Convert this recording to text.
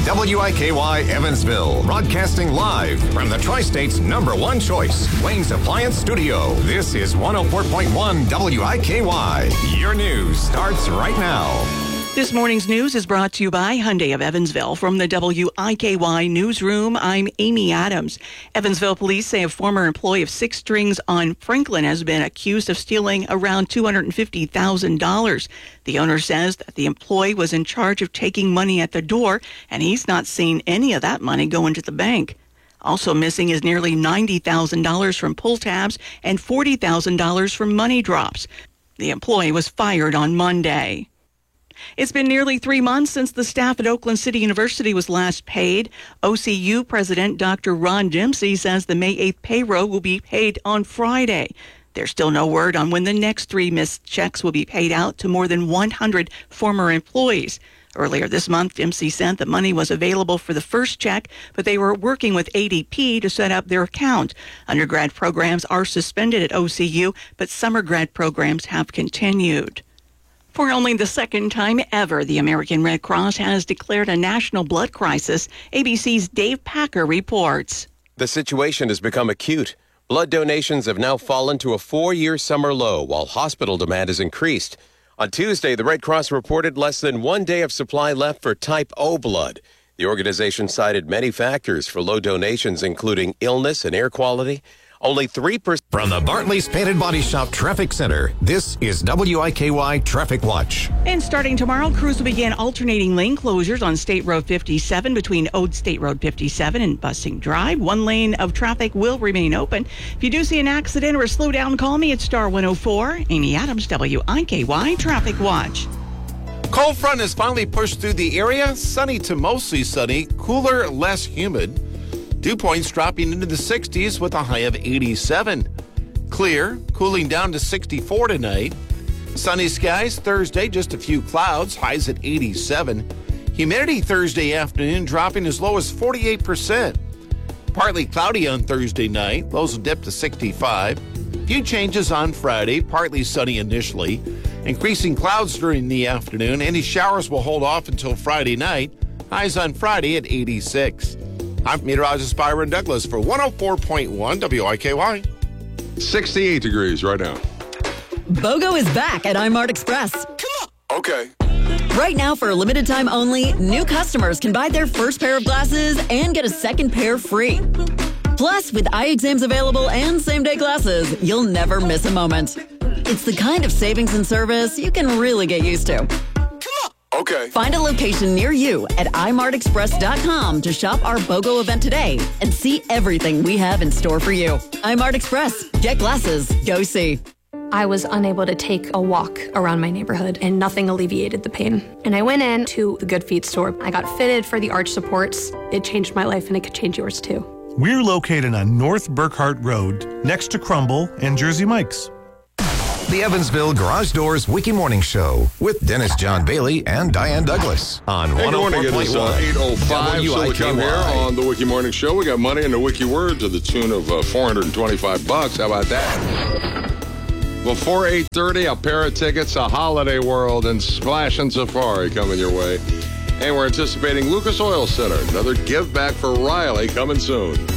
WIKY Evansville, broadcasting live from the Tri-State's #1 choice, Wayne's Appliance Studio. This is 104.1 WIKY. Your news starts right now. This morning's news is brought to you by Hyundai of Evansville. From the WIKY newsroom, I'm Amy Adams. Evansville police say a former employee of Six Strings on Franklin has been accused of stealing around $250,000. The owner says that the employee was in charge of taking money at the door, and he's not seen any of that money go into the bank. Also missing is nearly $90,000 from pull tabs and $40,000 from money drops. The employee was fired on Monday. It's been nearly 3 months since the staff at Oakland City University was last paid. OCU President Dr. Ron Dempsey says the May 8th payroll will be paid on Friday. There's still no word on when the next 3 missed checks will be paid out to more than 100 former employees. Earlier this month, Dempsey said the money was available for the first check, but they were working with ADP to set up their account. Undergrad programs are suspended at OCU, but summer grad programs have continued. For only the second time ever, the American Red Cross has declared a national blood crisis. ABC's Dave Packer reports. The situation has become acute. Blood donations have now fallen to a 4-year summer low, while hospital demand has increased. On Tuesday, the Red Cross reported less than 1 day of supply left for type O blood. The organization cited many factors for low donations, including illness and air quality. Only 3%. From the Bartley's Painted Body Shop Traffic Center, this is WIKY Traffic Watch. And starting tomorrow, crews will begin alternating lane closures on State Road 57 between Old State Road 57 and Bussing Drive. 1 lane of traffic will remain open. If you do see an accident or a slowdown, call me at star 104. Amy Adams, WIKY Traffic Watch. Cold front has finally pushed through the area. Sunny to mostly sunny, cooler, less humid. Dew points dropping into the 60s with a high of 87. Clear, cooling down to 64 tonight. Sunny skies Thursday, just a few clouds, highs at 87. Humidity Thursday afternoon dropping as low as 48%. Partly cloudy on Thursday night, lows will dip to 65. Few changes on Friday, partly sunny initially. Increasing clouds during the afternoon. Any showers will hold off until Friday night. Highs on Friday at 86. I'm meteorologist Byron Douglas for 104.1 WIKY. 68 degrees right now. BOGO is back at iMart Express. Come on. Okay. Right now, for a limited time only, new customers can buy their first pair of glasses and get a second pair free. Plus, with eye exams available and same-day glasses, you'll never miss a moment. It's the kind of savings and service you can really get used to. Okay. Find a location near you at imartexpress.com to shop our BOGO event today and see everything we have in store for you. iMart Express. Get glasses. Go see. I was unable to take a walk around my neighborhood, and nothing alleviated the pain. And I went in to the Good Feet store. I got fitted for the arch supports. It changed my life, and it could change yours too. We're located on North Burkhart Road, next to Crumble and Jersey Mike's. The Evansville Garage Doors Wiki Morning Show with Dennis John Bailey and Diane Douglas on 104.1 Hey, good morning. It is 8:05. So we come here on the Wiki Morning Show. We got money in the Wiki Word to the tune of $425. How about that? Before 8:30, a pair of tickets to Holiday World and Splash and Safari coming your way. And we're anticipating Lucas Oil Center. Another give back for Riley coming soon.